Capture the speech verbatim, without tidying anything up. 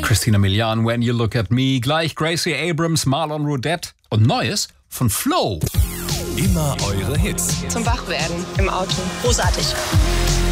Christina Milian, When You Look at Me, gleich Gracie Abrams, Marlon Roudette und Neues von Flo. Immer eure Hits. Zum Wachwerden im Auto. Großartig.